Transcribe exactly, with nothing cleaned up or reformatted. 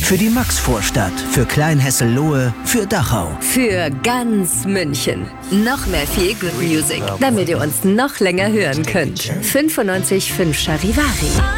Für die Maxvorstadt, für Kleinhessel-Lohe, für Dachau. Für ganz München. Noch mehr Feel Good Music, damit ihr uns noch länger hören könnt. fünfundneunzig Komma fünf Charivari.